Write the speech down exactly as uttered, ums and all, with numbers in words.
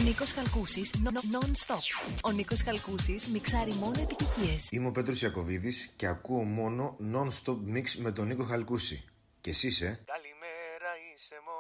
Νίκος Χαλκούσης, non-stop. Ο Νίκος Χαλκούσης μιξάρει μόνο επιτυχίες. Είμαι ο Πέτρος Ιακωβίδης και ακούω μόνο non-stop mix με τον Νίκο Χαλκούση. Και εσύ είσαι? Καλημέρα, είσαι μόνο.